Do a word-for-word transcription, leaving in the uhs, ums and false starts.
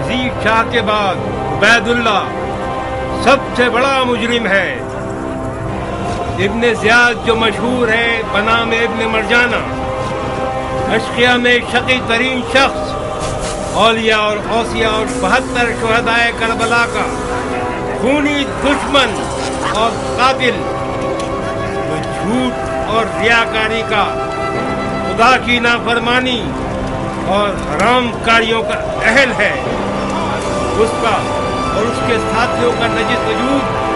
Yazid Shah के बाद उबैदुल्ला सबसे बड़ा मुजरिम है। इब्ने ज़ियाद जो मशहूर है बनाम इब्ने मरजाना, अशकिया में शकी तरीन शख्स, औलिया और औसिया और बहत्तर शुहदाए करबला का खूनी दुश्मन और कातिल, जो झूठ और रियाकारी का, खुदा की नाफरमानी और हराम कारियों का अहल है, उसका और उसके साथियों का नजिस वजूद